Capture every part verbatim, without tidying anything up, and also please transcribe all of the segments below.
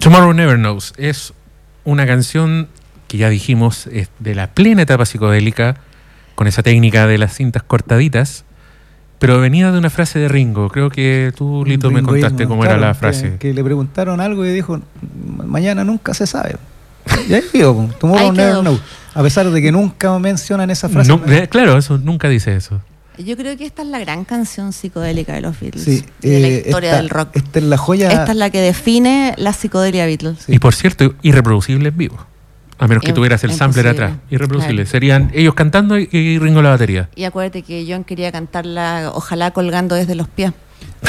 Tomorrow Never Knows es una canción que ya dijimos es de la plena etapa psicodélica, con esa técnica de las cintas cortaditas, pero venía de una frase de Ringo. Creo que tú, Lito, me contaste cómo claro, era la frase. Que, que le preguntaron algo y dijo, mañana nunca se sabe. Y ahí digo, Tomorrow Never Knows. A pesar de que nunca mencionan esa frase. No, eh, claro, eso nunca dice eso. Yo creo que esta es la gran canción psicodélica de los Beatles, sí, de la eh, historia esta, del rock. Esta es la joya. Esta es la que define la psicodelia Beatles. Sí. Y por cierto, irreproducible en vivo. A menos que Im- tuvieras el sampler imposible. atrás. Irreproducible. Claro. Serían ellos cantando y, y Ringo la batería. Y acuérdate que John quería cantarla, ojalá colgando desde los pies.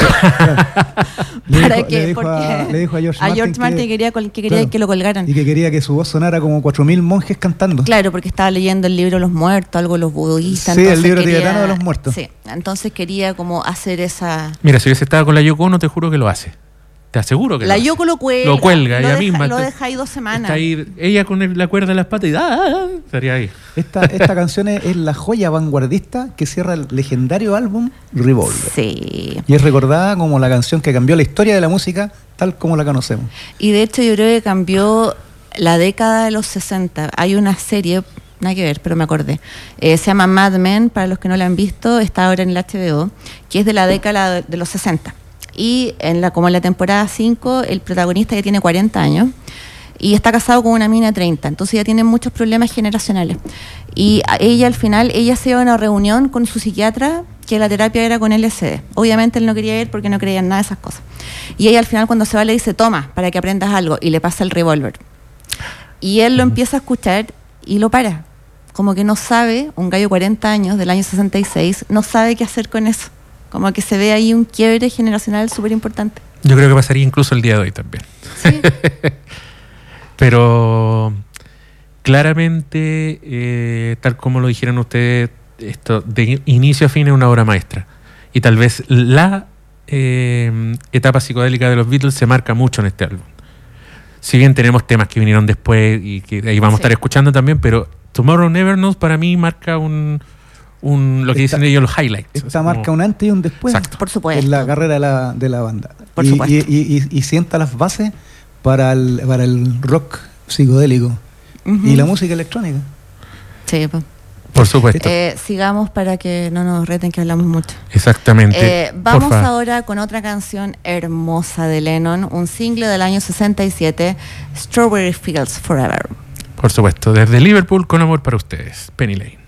Le Para dijo, que, le dijo porque a, le dijo a George a Martin, George Martin que, quería, col- que, quería claro, que lo colgaran. y que quería que su voz sonara como cuatro mil monjes cantando. Claro, porque estaba leyendo el libro de los muertos, algo de los budistas. Sí, el entonces libro quería- tibetano de los muertos. Sí, entonces quería como hacer esa... Mira, si hubiese estado con la Yoko Ono, te juro que lo hace. Te aseguro que La lo hace. Yoko lo cuelga. Lo cuelga, lo ella deja, misma. Lo está- deja ahí dos semanas. Está ahí, ella con el- la cuerda en las patas y ¡ah! ah, ah, estaría ahí. Esta, esta canción es, es la joya vanguardista que cierra el legendario álbum Revolver. Sí. Y es recordada como la canción que cambió la historia de la música tal como la conocemos. Y de hecho yo creo que cambió la década de los sesenta. Hay una serie, nada que ver, pero me acordé. Eh, se llama Mad Men, para los que no la han visto, está ahora en el H B O, que es de la década de los sesenta. Y en la, como en la temporada cinco, el protagonista ya tiene cuarenta años y está casado con una mina de treinta, entonces ya tiene muchos problemas generacionales. Y a ella al final, ella se iba a una reunión con su psiquiatra, que la terapia era con L S D. Obviamente él no quería ir porque no creía en nada de esas cosas. Y ella al final cuando se va le dice, toma, para que aprendas algo, y le pasa el revólver. Y él lo empieza a escuchar y lo para. Como que no sabe, un gallo de cuarenta años, del año sesenta y seis, no sabe qué hacer con eso. Como que se ve ahí un quiebre generacional súper importante. Yo creo que pasaría incluso el día de hoy también. Sí. Pero claramente, eh, tal como lo dijeron ustedes, esto de inicio a fin es una obra maestra. Y tal vez la eh, etapa psicodélica de los Beatles se marca mucho en este álbum. Si bien tenemos temas que vinieron después y que ahí vamos sí. a estar escuchando también, pero Tomorrow Never Knows para mí marca un... Un, lo que esta, dicen ellos los highlights. Esta marca como... un antes y un después. Exacto. Por supuesto. En la carrera de la, de la banda. Por y, supuesto. Y, y, y, y sienta las bases para el, para el rock psicodélico uh-huh. y la música electrónica. Sí, pues. Por supuesto. Eh, sigamos para que no nos reten que hablamos mucho. Exactamente. Eh, vamos ahora con otra canción hermosa de Lennon, un single del año sesenta y siete, Strawberry Fields Forever. Por supuesto, desde Liverpool con amor para ustedes, Penny Lane.